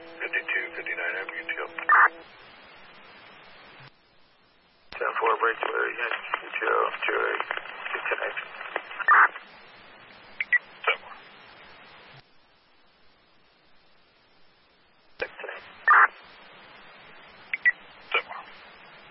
5259 Avenue, UTO. 10-4, break to area, UTO, 2-8, disconnect.